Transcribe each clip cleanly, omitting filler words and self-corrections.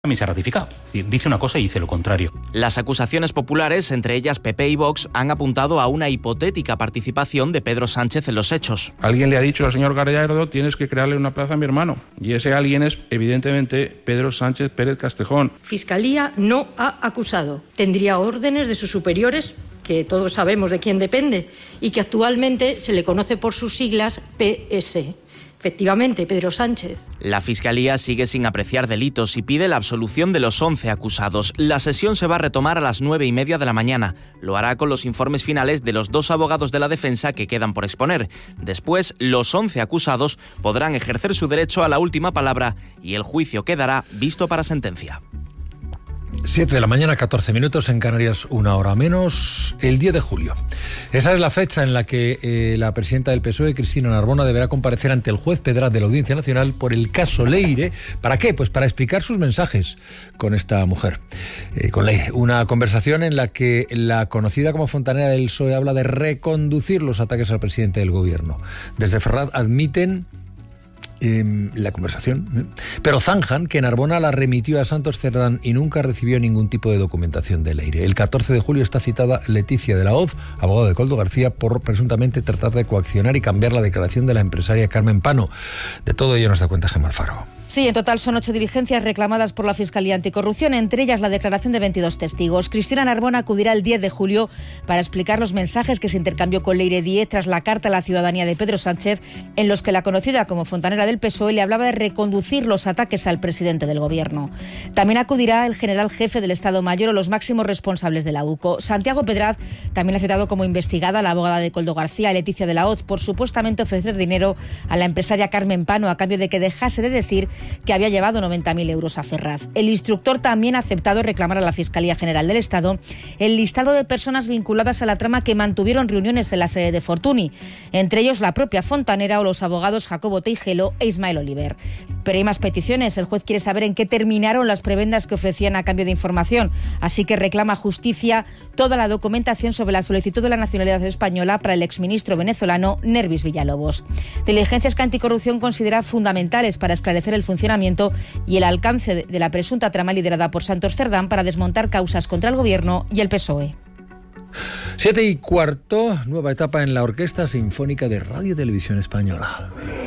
mí se ha ratificado. Es decir, dice una cosa y dice lo contrario. Las acusaciones populares, entre ellas PP y Vox, han apuntado a una hipotética participación de Pedro Sánchez en los hechos. Alguien le ha dicho al señor Gallardo: tienes que crearle una plaza a mi hermano. Y ese alguien es, evidentemente, Pedro Sánchez Pérez Castejón. Fiscalía no ha acusado. Tendría órdenes de sus superiores, que todos sabemos de quién depende, y que actualmente se le conoce por sus siglas PS. Efectivamente, Pedro Sánchez. La Fiscalía sigue sin apreciar delitos y pide la absolución de los 11 acusados. La sesión se va a retomar a las 9:30 de la mañana. Lo hará con los informes finales de los 2 abogados de la defensa que quedan por exponer. Después, los 11 acusados podrán ejercer su derecho a la última palabra y el juicio quedará visto para sentencia. 7 de la mañana, 14 minutos, en Canarias, 1 hora menos, el 10 de julio. Esa es la fecha en la que la presidenta del PSOE, Cristina Narbona, deberá comparecer ante el juez Pedraz de la Audiencia Nacional por el caso Leire. ¿Para qué? Pues para explicar sus mensajes con esta mujer, con Leire. Una conversación en la que la conocida como fontanera del PSOE habla de reconducir los ataques al presidente del gobierno. Desde Ferraz admiten la conversación, pero zanjan que Narbona la remitió a Santos Cerdán y nunca recibió ningún tipo de documentación de Leire. El 14 de julio está citada Leticia de la Hoz, abogada de Koldo García, por presuntamente tratar de coaccionar y cambiar la declaración de la empresaria Carmen Pano. De todo ello nos da cuenta Gemma Alfaro. Sí, en total son 8 diligencias reclamadas por la Fiscalía Anticorrupción, entre ellas la declaración de 22 testigos. Cristina Narbona acudirá el 10 de julio para explicar los mensajes que se intercambió con Leire Díez tras la carta a la ciudadanía de Pedro Sánchez, en los que la conocida como fontanera del PSOE le hablaba de reconducir los ataques al presidente del gobierno. También acudirá el general jefe del Estado Mayor o los máximos responsables de la UCO. Santiago Pedraz también ha citado como investigada a la abogada de Koldo García, Leticia de la Hoz, por supuestamente ofrecer dinero a la empresaria Carmen Pano a cambio de que dejase de decir que había llevado 90.000 euros a Ferraz. El instructor también ha aceptado reclamar a la Fiscalía General del Estado el listado de personas vinculadas a la trama que mantuvieron reuniones en la sede de Fortuny, entre ellos la propia fontanera o los abogados Jacobo Teijelo e Ismael Oliver. Pero hay más peticiones. El juez quiere saber en qué terminaron las prebendas que ofrecían a cambio de información, así que reclama justicia toda la documentación sobre la solicitud de la nacionalidad española para el exministro venezolano Nervis Villalobos. Diligencias que Anticorrupción considera fundamentales para esclarecer el funcionamiento y el alcance de la presunta trama liderada por Santos Cerdán para desmontar causas contra el gobierno y el PSOE. 7:15, nueva etapa en la Orquesta Sinfónica de Radio y Televisión Española.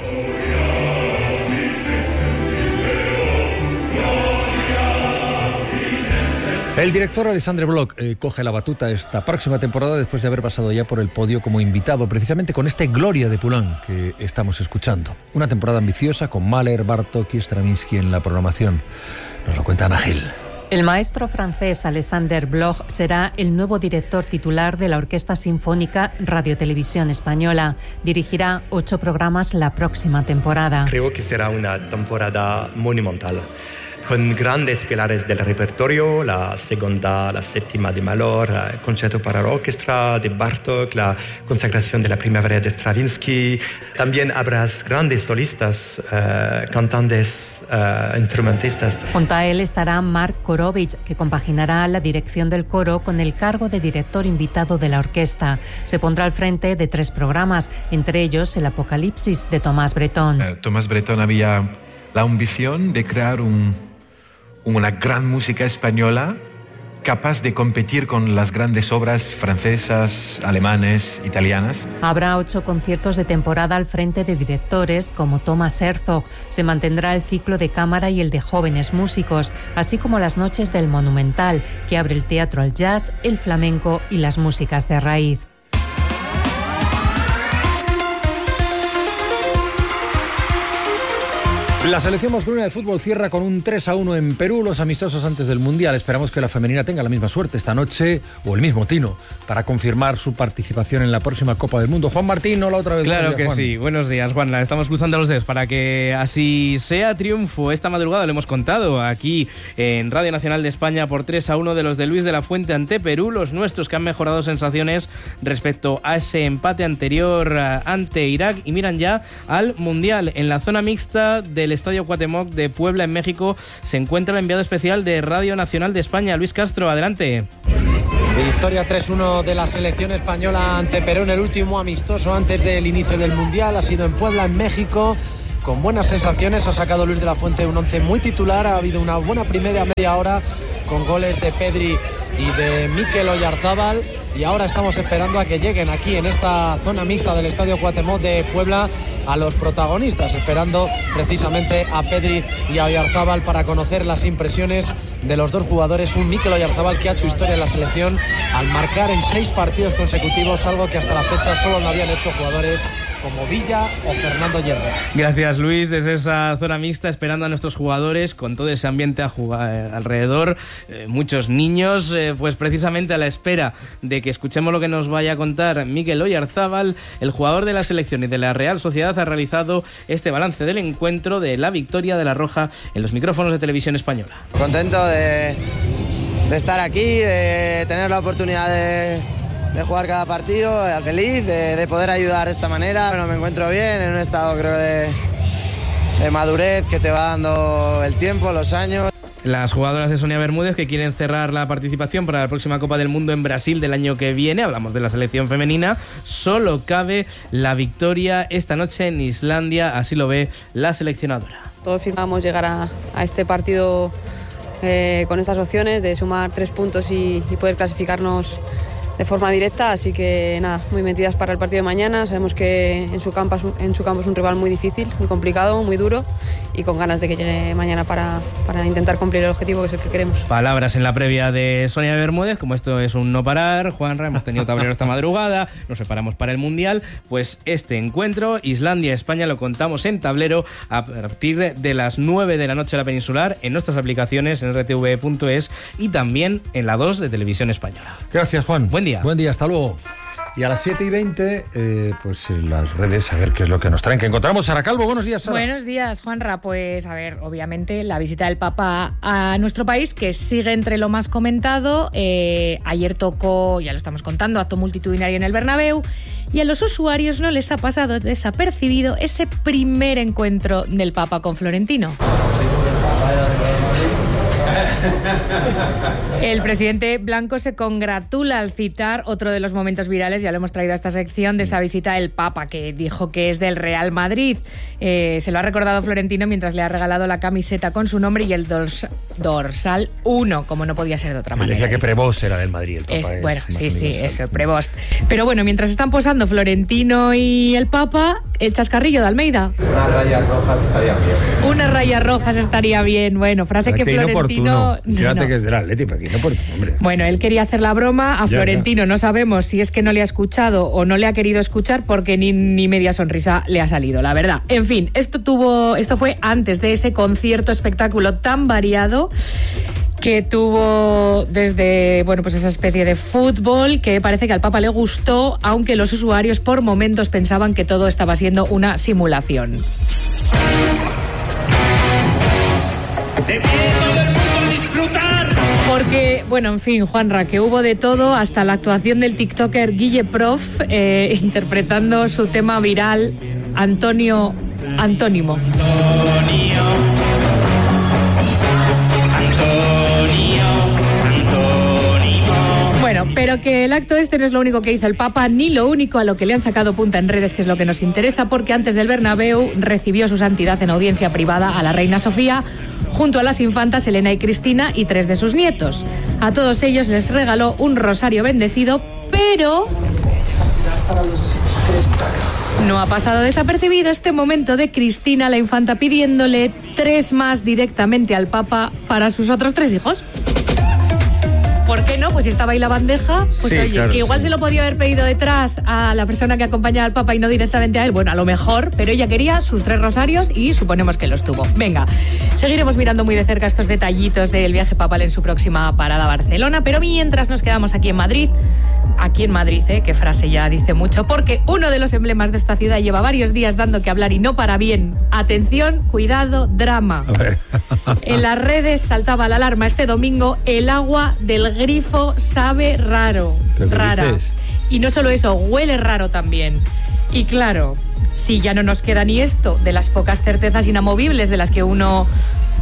El director Alexandre Bloch coge la batuta esta próxima temporada después de haber pasado ya por el podio como invitado, precisamente con este Gloria de Poulenc que estamos escuchando. Una temporada ambiciosa con Mahler, Bartók y Stravinsky en la programación. Nos lo cuenta Ana Gil. El maestro francés Alexandre Bloch será el nuevo director titular de la Orquesta Sinfónica Radio Televisión Española. Dirigirá 8 programas la próxima temporada. Creo que será una temporada monumental, con grandes pilares del repertorio, la segunda, la séptima de Mahler, el concerto para la orquesta de Bartók, la consagración de la primavera de Stravinsky. También habrá grandes solistas, cantantes, instrumentistas. Junto a él estará Mark Korovich, que compaginará la dirección del coro con el cargo de director invitado de la orquesta. Se pondrá al frente de 3 programas, entre ellos el Apocalipsis de Tomás Bretón. Tomás Bretón había la ambición de crear una gran música española capaz de competir con las grandes obras francesas, alemanes, italianas. Habrá 8 conciertos de temporada al frente de directores como Thomas Herzog. Se mantendrá el ciclo de cámara y el de jóvenes músicos, así como las noches del Monumental, que abre el teatro al jazz, el flamenco y las músicas de raíz. La selección masculina de fútbol cierra con un 3-1 en Perú, los amistosos antes del Mundial. Esperamos que la femenina tenga la misma suerte esta noche, o el mismo tino, para confirmar su participación en la próxima Copa del Mundo. Juan Martín, hola otra vez. Claro que Juan. sí. Buenos días, Juan. La estamos cruzando los dedos para que así sea. Triunfo esta madrugada, lo hemos contado aquí en Radio Nacional de España por 3-1 de los de Luis de la Fuente ante Perú, los nuestros que han mejorado sensaciones respecto a ese empate anterior ante Irak y miran ya al Mundial. En la zona mixta del Estadio Cuauhtémoc de Puebla, en México, se encuentra el enviado especial de Radio Nacional de España, Luis Castro. Adelante. Victoria 3-1 de la selección española ante Perú en el último amistoso antes del inicio del Mundial. Ha sido en Puebla, en México. con buenas sensaciones. Ha sacado Luis de la Fuente un 11 muy titular. Ha habido una buena primera media hora con goles de Pedri y de Mikel Oyarzábal, y ahora estamos esperando a que lleguen aquí en esta zona mixta del Estadio Cuauhtémoc de Puebla a los protagonistas, esperando precisamente a Pedri y a Oyarzábal para conocer las impresiones de los dos jugadores. Un Mikel Oyarzábal que ha hecho historia en la selección al marcar en 6 partidos consecutivos, algo que hasta la fecha solo lo habían hecho jugadores como Villa o Fernando Hierro. Gracias, Luis, desde esa zona mixta, esperando a nuestros jugadores con todo ese ambiente alrededor, muchos niños, pues precisamente a la espera de que escuchemos lo que nos vaya a contar Mikel Oyarzábal. El jugador de la selección y de la Real Sociedad ha realizado este balance del encuentro, de la victoria de la Roja, en los micrófonos de Televisión Española. Contento de estar aquí, de tener la oportunidad de jugar cada partido, feliz de poder ayudar de esta manera. Bueno, me encuentro bien, en un estado creo de madurez que te va dando el tiempo, los años. Las jugadoras de Sonia Bermúdez, que quieren cerrar la participación para la próxima Copa del Mundo en Brasil del año que viene. Hablamos de la selección femenina. Solo cabe la victoria esta noche en Islandia, así lo ve la seleccionadora. Todos firmamos llegar a este partido con estas opciones de sumar 3 puntos y poder clasificarnos de forma directa, así que nada, muy metidas para el partido de mañana. Sabemos que en su campo es un rival muy difícil, muy complicado, muy duro, y con ganas de que llegue mañana para intentar cumplir el objetivo, que es el que queremos. Palabras en la previa de Sonia Bermúdez. Como esto es un no parar, Juanra, hemos tenido tablero esta madrugada, nos preparamos para el Mundial, pues este encuentro Islandia-España lo contamos en tablero a partir de las 9 de la noche a la peninsular, en nuestras aplicaciones en rtv.es y también en la 2 de Televisión Española. Gracias, Juan. Buen día. Buen día, hasta luego. Y a las 7:20, pues en las redes, a ver qué es lo que nos traen. Que encontramos Sara Calvo. Buenos días, Sara. Buenos días, Juanra. Pues a ver, obviamente la visita del Papa a nuestro país, que sigue entre lo más comentado. Ayer tocó, ya lo estamos contando, acto multitudinario en el Bernabéu, y a los usuarios no les ha pasado desapercibido ese primer encuentro del Papa con Florentino. El presidente blanco se congratula al citar otro de los momentos virales, ya lo hemos traído a esta sección, de esa visita del Papa, que dijo que es del Real Madrid. Se lo ha recordado Florentino mientras le ha regalado la camiseta con su nombre y el dorsal 1, como no podía ser de otra manera. Decía que Prevost era del Madrid, el Papa. Bueno, sí, eso, Prevost. Pero bueno, mientras están posando Florentino y el Papa, el chascarrillo de Almeida. Unas rayas rojas estaría bien. Unas rayas rojas estaría bien. Bueno, frase que Florentino... Fíjate que es del Atleti, pero aquí no por hombre. Bueno, él quería hacer la broma. A Florentino no sabemos si es que no le ha escuchado o no le ha querido escuchar, porque ni media sonrisa le ha salido, la verdad. En fin, esto fue antes de ese concierto espectáculo tan variado que tuvo, desde, bueno, pues esa especie de fútbol que parece que al Papa le gustó, aunque los usuarios por momentos pensaban que todo estaba siendo una simulación. Porque, bueno, en fin, Juanra, que hubo de todo, hasta la actuación del tiktoker Guille Prof, interpretando su tema viral Antónimo. Bueno, pero que el acto este no es lo único que hizo el Papa, ni lo único a lo que le han sacado punta en redes, que es lo que nos interesa, porque antes del Bernabéu recibió su santidad en audiencia privada a la reina Sofía, junto a las infantas Elena y Cristina y 3 de sus nietos. A todos ellos les regaló un rosario bendecido, pero no ha pasado desapercibido este momento de Cristina, la infanta, pidiéndole 3 más directamente al Papa para sus otros 3 hijos. ¿Por qué no? Pues si estaba ahí la bandeja, pues sí, oye, claro, que igual se lo podía haber pedido detrás a la persona que acompañaba al Papa y no directamente a él. Bueno, a lo mejor, pero ella quería sus 3 rosarios y suponemos que los tuvo. Venga, seguiremos mirando muy de cerca estos detallitos del viaje papal en su próxima parada a Barcelona, pero mientras nos quedamos aquí en Madrid, qué frase ya dice mucho, porque uno de los emblemas de esta ciudad lleva varios días dando que hablar y no para bien. Atención, cuidado, drama. En las redes saltaba la alarma este domingo: el agua del grifo sabe rara. Y no solo eso, huele raro también. Y claro, si ya no nos queda ni esto de las pocas certezas inamovibles de las que uno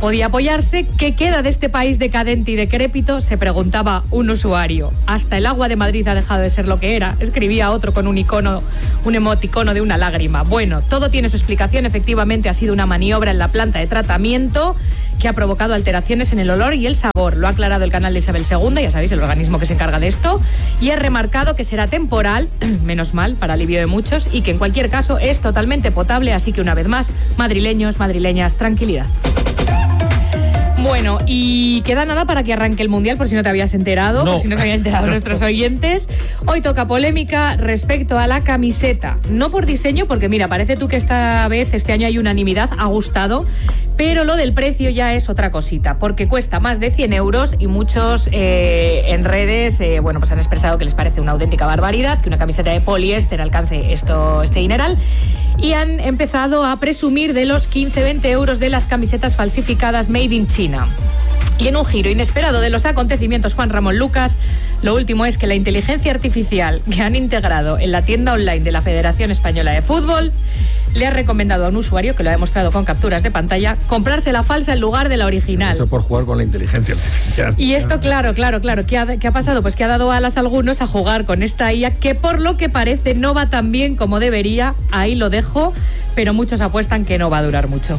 podía apoyarse. ¿Qué queda de este país decadente y decrépito?, se preguntaba un usuario. Hasta el agua de Madrid ha dejado de ser lo que era, escribía otro con un emoticono de una lágrima. Bueno, todo tiene su explicación. Efectivamente ha sido una maniobra en la planta de tratamiento que ha provocado alteraciones en el olor y el sabor. Lo ha aclarado el canal de Isabel II, ya sabéis, el organismo que se encarga de esto, y ha remarcado que será temporal, menos mal, para alivio de muchos, y que en cualquier caso es totalmente potable, así que una vez más, madrileños, madrileñas, tranquilidad. Bueno, y queda nada para que arranque el Mundial, por si no te habías enterado, por si no se habían enterado nuestros oyentes. Hoy toca polémica respecto a la camiseta. No por diseño, porque mira, parece tú que este año hay unanimidad, ha gustado, pero lo del precio ya es otra cosita, porque cuesta más de 100 euros y muchos en redes pues han expresado que les parece una auténtica barbaridad que una camiseta de poliéster alcance este dineral, y han empezado a presumir de los 15-20 euros de las camisetas falsificadas made in China. Y en un giro inesperado de los acontecimientos, Juan Ramón Lucas, lo último es que la inteligencia artificial que han integrado en la tienda online de la Federación Española de Fútbol le ha recomendado a un usuario, que lo ha demostrado con capturas de pantalla, comprarse la falsa en lugar de la original. Eso por jugar con la inteligencia artificial. Y esto, claro, ¿qué ha pasado? Pues que ha dado alas a algunos a jugar con esta IA, que por lo que parece no va tan bien como debería. Ahí lo dejo, pero muchos apuestan que no va a durar mucho.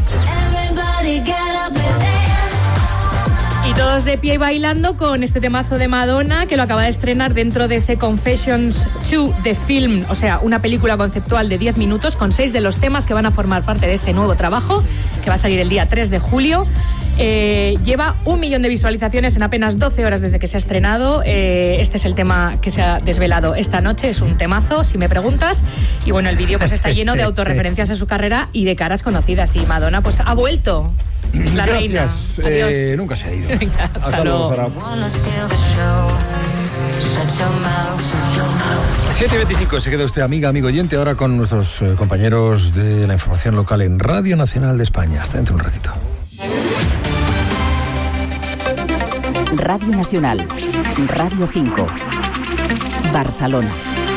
Y todos de pie y bailando con este temazo de Madonna, que lo acaba de estrenar dentro de ese Confessions 2 de Film, o sea, una película conceptual de 10 minutos con 6 de los temas que van a formar parte de este nuevo trabajo, que va a salir el día 3 de julio. Lleva 1 millón de visualizaciones en apenas 12 horas desde que se ha estrenado. Este es el tema que se ha desvelado esta noche, es un temazo, si me preguntas. Y bueno, el vídeo pues está lleno de autorreferencias a su carrera y de caras conocidas. Y Madonna pues ha vuelto. La reina. Adiós. Nunca se ha ido. Venga, hasta luego. 7:25, se queda usted, amigo oyente, ahora con nuestros compañeros de la información local en Radio Nacional de España. Hasta dentro de un ratito. Radio Nacional, Radio 5, Barcelona.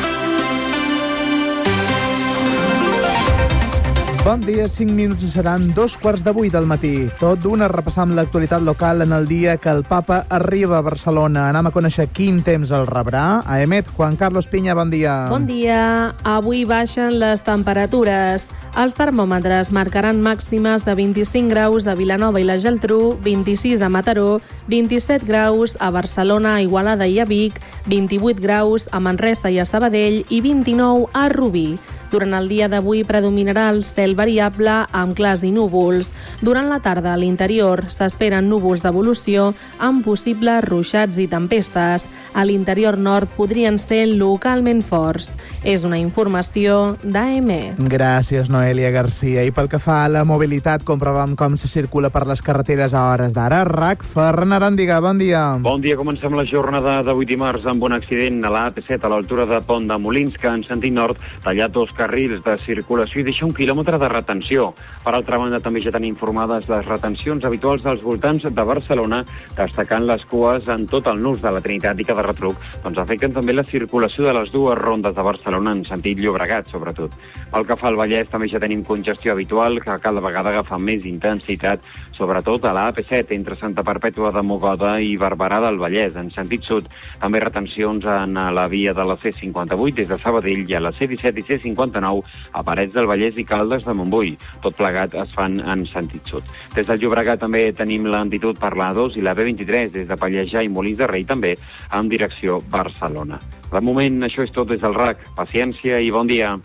Bon dia, 5 minuts i seran 2:15 del matí. Tot d'una repassam l'actualitat local en el dia que el papa arriba a Barcelona. Anem a conèixer quin temps el rebrà. A Emet, Juan Carlos Piña, bon dia. Bon dia. Avui baixen les temperatures. Els termòmetres marcaran màximes de 25 graus a Vilanova i la Geltrú, 26 a Mataró, 27 graus a Barcelona, Igualada i a Vic, 28 graus a Manresa i a Sabadell i 29 a Rubí. Durant el dia d'avui predominarà el cel variable amb clars i núvols. Durant la tarda a l'interior s'esperen núvols d'evolució amb possibles ruixats i tempestes. A l'interior nord podrien ser localment forts. És una informació d'AEME. Gràcies, Noelia Garcia. I pel que fa a la mobilitat, comprovam com se circula per les carreteres a hores d'ara. RAC, Ferran Aràndiga, bon dia. Bon dia, comencem la jornada d'avui dimarts amb un accident a la AP7 a l'altura de Pont de Molins, que en sentit nord tallat 2 carrils de circulació i deixa 1 quilòmetre de retenció. Per altra banda, també ja tenim informades les retencions habituals dels voltants de Barcelona, destacant les cues en tot el nus de la Trinitat i cada retruc, doncs afecten també la circulació de les 2 rondes de Barcelona en sentit Llobregat, sobretot. Pel que fa al Vallès, també ja tenim congestió habitual, que cada vegada agafa més intensitat, sobretot a la AP7, entre Santa Perpètua de Mogoda i Barberà del Vallès, en sentit sud. També retencions en la via de la C58 des de Sabadell i a la C17 i C59 a Parets del Vallès i Caldes de Montbui. Tot plegat es fan en sentit sud. Des del Llobregat també tenim lentitud per la A2 i la B23 des de Pallejà i Molins de Rei, també en direcció Barcelona. De moment, això és tot des del RAC. Paciència i bon dia.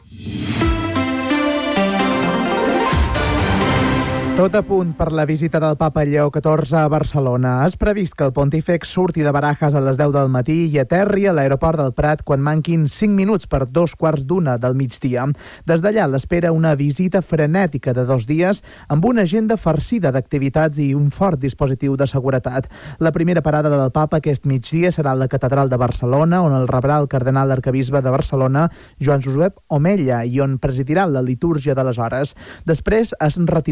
Tot a punt per la visita del papa Lleó XIV a Barcelona. És previst que el pontífex surti de Barajas a les 10 del matí i aterri a l'aeroport del Prat quan manquin 5 minuts per 2:15 del migdia. Des d'allà l'espera una visita frenètica de 2 dies amb una agenda farcida d'activitats i un fort dispositiu de seguretat. La primera parada del papa aquest migdia serà a la catedral de Barcelona, on el rebrà el cardenal arquebisbe de Barcelona, Joan Josep Omella, i on presidirà la litúrgia de les hores. Després es retirarà al que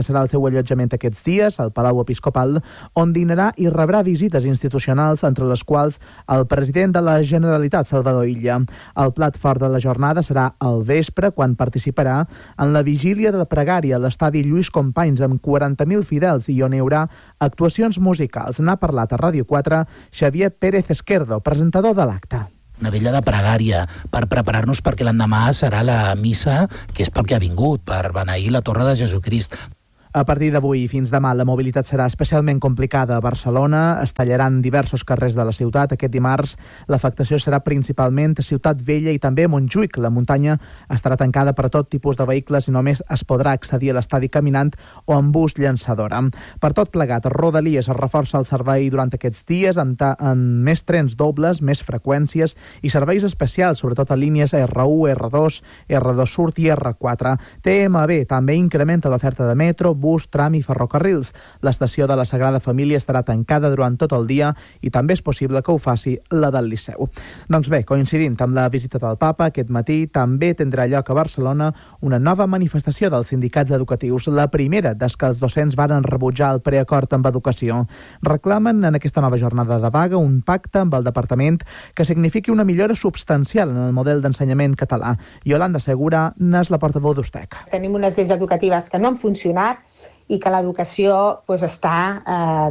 serà el seu allotjament aquests dies, al Palau Episcopal, on dinarà i rebrà visites institucionals, entre les quals el president de la Generalitat, Salvador Illa. El plat fort de la jornada serà al vespre, quan participarà en la vigília de la pregària a l'estadi Lluís Companys amb 40.000 fidels i on hi haurà actuacions musicals. N'ha parlat a Ràdio 4 Xavier Pérez Esquerdo, presentador de l'acte. Una vella de pregària per preparar-nos perquè l'endemà serà la missa, que és pel que ha vingut, per beneir la Torre de Jesucrist. A partir d'avui i fins demà la mobilitat serà especialment complicada a Barcelona. Es tallaran diversos carrers de la ciutat. Aquest dimarts l'afectació serà principalment a Ciutat Vella i també a Montjuïc. La muntanya estarà tancada per a tot tipus de vehicles i només es podrà accedir a l'estadi caminant o amb bus llançadora. Per tot plegat, a Rodalies es reforça el servei durant aquests dies amb més trens dobles, més freqüències i serveis especials, sobretot a línies R1, R2, R2 Surt i R4. TMB també incrementa l'oferta de metro, bus, tram i ferrocarrils. L'estació de la Sagrada Família estarà tancada durant tot el dia i també és possible que ho faci la del Liceu. Doncs bé, coincidint amb la visita del Papa, aquest matí també tindrà lloc a Barcelona una nova manifestació dels sindicats educatius, la primera des que els docents varen rebutjar el preacord amb educació. Reclamen en aquesta nova jornada de vaga un pacte amb el departament que signifiqui una millora substancial en el model d'ensenyament català. Yolanda Segura n'és la portaveu d'Ustec. Tenim unes lleis educatives que no han funcionat i que l'educació està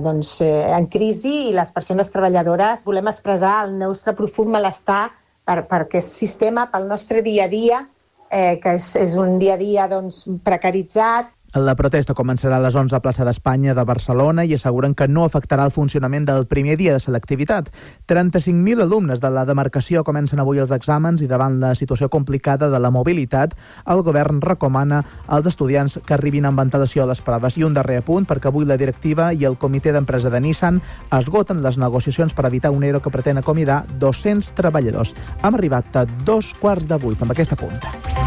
en crisi i les persones treballadores volem expressar el nostre profund malestar per aquest sistema, pel nostre dia a dia, que és un dia a dia precaritzat. La protesta començarà a les 11 a Plaça d'Espanya de Barcelona i asseguren que no afectarà el funcionament del primer dia de selectivitat. 35.000 alumnes de la demarcació comencen avui els exàmens i davant la situació complicada de la mobilitat, el govern recomana als estudiants que arribin amb antelació a les proves. I un darrer apunt, perquè avui la directiva i el comitè d'empresa de Nissan esgoten les negociacions per evitar un ERO que pretén acomiadar 200 treballadors. Hem arribat a 7:15 amb aquesta punta.